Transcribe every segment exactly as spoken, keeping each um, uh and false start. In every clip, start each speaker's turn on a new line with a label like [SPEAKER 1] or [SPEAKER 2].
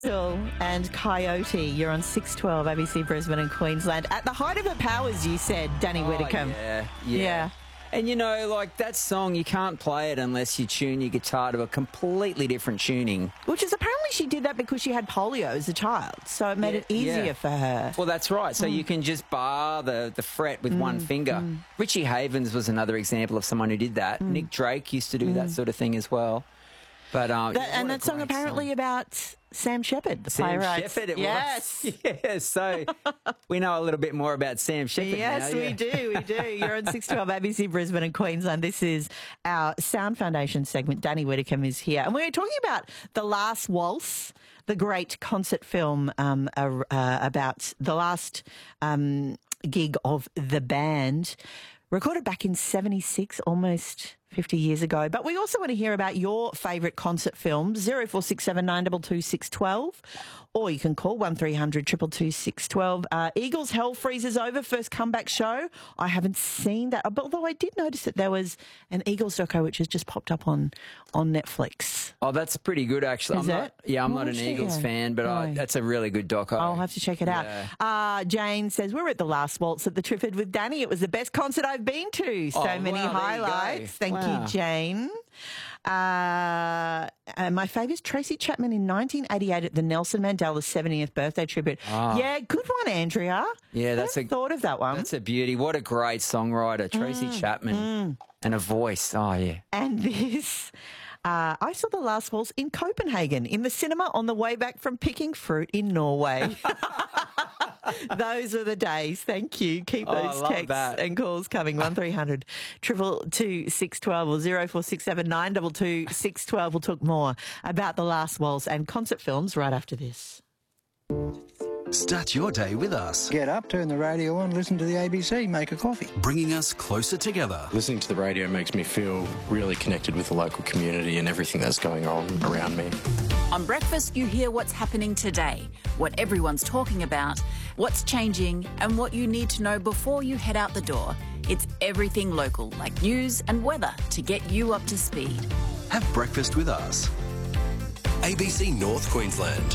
[SPEAKER 1] Hill and Coyote. You're on six twelve A B C Brisbane and Queensland. At the height of her powers, you said, Danny
[SPEAKER 2] Oh,
[SPEAKER 1] Whitcomb.
[SPEAKER 2] Yeah, yeah.
[SPEAKER 1] Yeah.
[SPEAKER 2] And, you know, like that song, you can't play it unless you tune your guitar to a completely different tuning.
[SPEAKER 1] Which is apparently she did that because she had polio as a child, so it made
[SPEAKER 2] Yeah,
[SPEAKER 1] it easier
[SPEAKER 2] yeah.
[SPEAKER 1] for her.
[SPEAKER 2] Well, that's right. So you can just bar the, the fret with one finger. Richie Havens was another example of someone who did that. Nick Drake used to do that sort of thing as well. But um,
[SPEAKER 1] That-
[SPEAKER 2] yeah,
[SPEAKER 1] and
[SPEAKER 2] what a
[SPEAKER 1] that song
[SPEAKER 2] great
[SPEAKER 1] apparently
[SPEAKER 2] song.
[SPEAKER 1] about Sam Shepard, the
[SPEAKER 2] Sam
[SPEAKER 1] playwright.
[SPEAKER 2] Shepard, it
[SPEAKER 1] yes.
[SPEAKER 2] was. Yeah, so we know a little bit more about Sam Shepard
[SPEAKER 1] Yes,
[SPEAKER 2] now.
[SPEAKER 1] we
[SPEAKER 2] yeah.
[SPEAKER 1] do, we do. You're on six twelve A B C Brisbane and Queensland. This is our Sound Foundation segment. Danny Whitcomb is here. And we're talking about The Last Waltz, the great concert film um, uh, uh, about the last um, gig of the band, recorded back in seventy-six, almost fifty years ago. But we also want to hear about your favourite concert films, zero four six seven nine two two six one two, or you can call one three hundred two two two six one two. Uh, Eagles Hell Freezes Over, first comeback show. I haven't seen that, although I did notice that there was an Eagles doco which has just popped up on, on Netflix.
[SPEAKER 2] Oh, that's pretty good, actually.
[SPEAKER 1] Is
[SPEAKER 2] I'm
[SPEAKER 1] it?
[SPEAKER 2] Not, yeah, I'm
[SPEAKER 1] Well,
[SPEAKER 2] not an
[SPEAKER 1] watch it,
[SPEAKER 2] Eagles
[SPEAKER 1] yeah.
[SPEAKER 2] fan, but I,
[SPEAKER 1] No.
[SPEAKER 2] that's a really good doco.
[SPEAKER 1] I'll have to check it out.
[SPEAKER 2] Yeah.
[SPEAKER 1] Uh, Jane says, we're at the last waltz at the Triffid with Danny. It was the best concert I've been to. So
[SPEAKER 2] Oh,
[SPEAKER 1] many
[SPEAKER 2] wow, there you go.
[SPEAKER 1] highlights. Thank
[SPEAKER 2] Wow.
[SPEAKER 1] you, Jane. Uh, and my favourite is Tracy Chapman in nineteen eighty-eight at the Nelson Mandela seventieth birthday tribute.
[SPEAKER 2] Ah.
[SPEAKER 1] Yeah, good one, Andrea.
[SPEAKER 2] Yeah, that's
[SPEAKER 1] I
[SPEAKER 2] a-
[SPEAKER 1] thought of that one.
[SPEAKER 2] That's a beauty. What a great songwriter, Tracy
[SPEAKER 1] Mm,
[SPEAKER 2] Chapman. And a voice. Oh, yeah.
[SPEAKER 1] And this, uh, I saw The Last Waltz in Copenhagen in the cinema on the way back from picking fruit in Norway. Those are the days. Thank you. Keep
[SPEAKER 2] Oh, I
[SPEAKER 1] those
[SPEAKER 2] love
[SPEAKER 1] texts
[SPEAKER 2] that.
[SPEAKER 1] and calls coming. one three hundred two two two six one two or zero four six seven nine two two six one two. We'll talk more about The Last Waltz and concert films right after this.
[SPEAKER 3] Start your day with us,
[SPEAKER 4] Get up, turn the radio on, listen to the A B C, make a coffee.
[SPEAKER 3] bringing us closer together.
[SPEAKER 5] Listening to the radio makes me feel really connected with the local community and everything that's going on around me.
[SPEAKER 6] On breakfast, you hear what's happening today, what everyone's talking about, what's changing, and what you need to know before you head out the door. It's everything local, like news and weather, to get you up to speed.
[SPEAKER 3] Have breakfast with us. A B C North Queensland.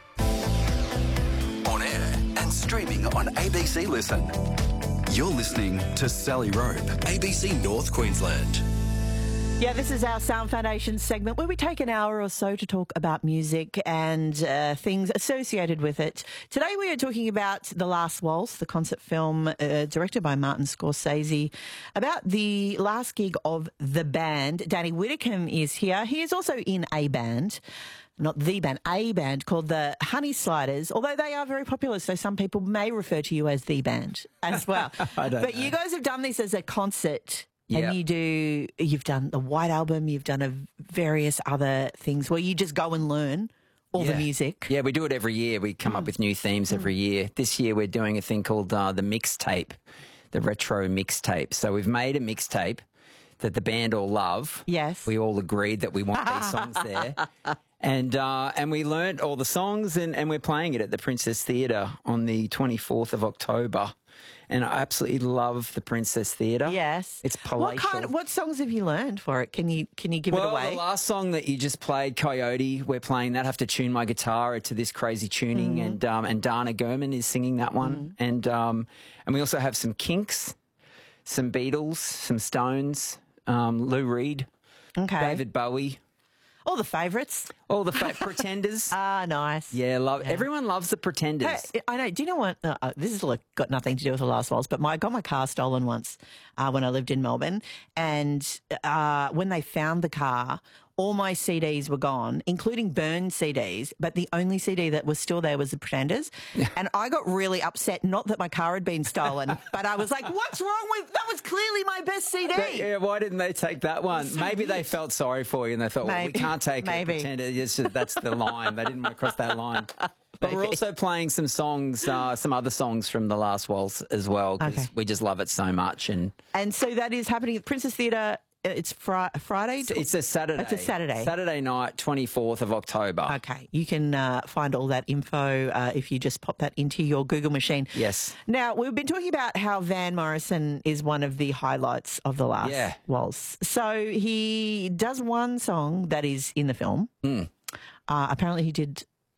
[SPEAKER 3] On air and streaming on A B C Listen. You're listening to Sally Rope, A B C North Queensland.
[SPEAKER 1] Yeah, this is our Sound Foundation segment where we take an hour or so to talk about music and uh, things associated with it. Today we are talking about The Last Waltz, the concert film uh, directed by Martin Scorsese, about the last gig of the band. Danny Whitcomb is here. He is also in a band. Not the band, a band called the Honey Sliders, although they are very popular, so some people may refer to you as the band as well.
[SPEAKER 2] I don't
[SPEAKER 1] but
[SPEAKER 2] know.
[SPEAKER 1] you guys have done this as a concert.
[SPEAKER 2] Yeah.
[SPEAKER 1] And you do, you've done the White Album, you've done a various other things where you just go and learn all the
[SPEAKER 2] Yeah.
[SPEAKER 1] music.
[SPEAKER 2] Yeah, we do it every year. We come up with new themes every year. This year we're doing a thing called uh, the mixtape, the retro mixtape. So we've made a mixtape that the band all love.
[SPEAKER 1] Yes.
[SPEAKER 2] We all agreed that we want these songs there. And uh, and we learnt all the songs and, and we're playing it at the Princess Theatre on the twenty-fourth of October. And I absolutely love the Princess Theatre.
[SPEAKER 1] Yes.
[SPEAKER 2] It's
[SPEAKER 1] What
[SPEAKER 2] palatial.
[SPEAKER 1] kind? What songs have you learned for it? Can you can you give
[SPEAKER 2] Well,
[SPEAKER 1] it away?
[SPEAKER 2] the last song that you just played, Coyote, we're playing that. I have to tune my guitar to this crazy tuning,
[SPEAKER 1] Mm-hmm.
[SPEAKER 2] and um, and Dana Gurman is singing that one, and um, and we also have some Kinks, some Beatles, some Stones, um, Lou Reed,
[SPEAKER 1] Okay.
[SPEAKER 2] David Bowie,
[SPEAKER 1] All the favourites.
[SPEAKER 2] all the fa- Pretenders.
[SPEAKER 1] Ah, nice.
[SPEAKER 2] Yeah, love. Everyone loves the Pretenders.
[SPEAKER 1] Hey, I know. Do you know what? Uh, uh, this has like, got nothing to do with The Last Waltz, but my, I got my car stolen once uh, when I lived in Melbourne. And uh, when they found the car, all my C Ds were gone, including burned C Ds. But the only C D that was still there was The Pretenders. And I got really upset, not that my car had been stolen, but I was like, what's wrong with that? Was clearly my best C D.
[SPEAKER 2] But, yeah, why didn't they take that one? Maybe they felt sorry for you and they thought, well, we
[SPEAKER 1] Maybe.
[SPEAKER 2] can't take
[SPEAKER 1] Maybe.
[SPEAKER 2] it. Pretend it. It's just- that's the line. They didn't want to cross that line. But we're also playing some songs, uh, some other songs from The Last Waltz as well, because
[SPEAKER 1] Okay.
[SPEAKER 2] we just love it so much. And
[SPEAKER 1] And so that is happening at Princess Theatre. It's fri- Friday.
[SPEAKER 2] it's a Saturday.
[SPEAKER 1] It's a Saturday.
[SPEAKER 2] Saturday night, twenty-fourth of October.
[SPEAKER 1] Okay, you can uh, find all that info uh, if you just pop that into your Google machine.
[SPEAKER 2] Yes.
[SPEAKER 1] Now, we've been talking about how Van Morrison is one of the highlights of The Last
[SPEAKER 2] Yeah.
[SPEAKER 1] Waltz. So he does one song that is in the film.
[SPEAKER 2] Hmm.
[SPEAKER 1] Uh, apparently he did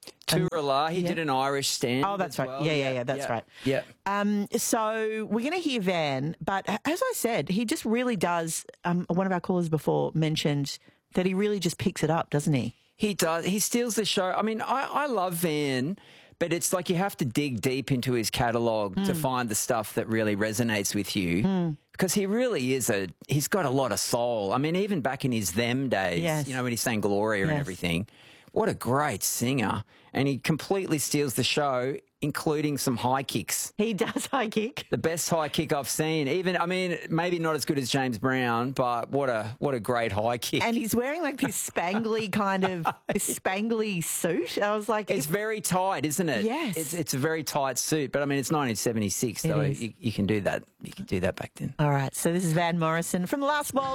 [SPEAKER 2] Tourala, he
[SPEAKER 1] yeah.
[SPEAKER 2] did an Irish stand.
[SPEAKER 1] Oh, that's
[SPEAKER 2] as
[SPEAKER 1] right.
[SPEAKER 2] well.
[SPEAKER 1] Yeah, yeah, yeah, that's right.
[SPEAKER 2] Yeah.
[SPEAKER 1] Um, so we're going to hear Van, but as I said, he just really does. Um, one of our callers before mentioned that he really just picks it up, doesn't he?
[SPEAKER 2] He does. He steals the show. I mean, I, I love Van, but it's like you have to dig deep into his catalogue
[SPEAKER 1] Mm.
[SPEAKER 2] to find the stuff that really resonates with you. Mm. Because he really is a, he's got a lot of soul. I mean, even back in his them days,
[SPEAKER 1] Yes.
[SPEAKER 2] you know, when he sang Gloria
[SPEAKER 1] Yes.
[SPEAKER 2] and everything, what a great singer. And he completely steals the show, including some high kicks.
[SPEAKER 1] He does high kick.
[SPEAKER 2] The best high kick I've seen. Even, I mean, maybe not as good as James Brown, but what a what a great high kick.
[SPEAKER 1] And he's wearing like this spangly kind of this spangly suit. I was like,
[SPEAKER 2] It's very tight, isn't it?
[SPEAKER 1] Yes.
[SPEAKER 2] It's, it's a very tight suit, but I mean, it's nineteen seventy-six, so
[SPEAKER 1] is.
[SPEAKER 2] you, you can do that. You can do that back then.
[SPEAKER 1] all right. So this is Van Morrison from The Last Waltz.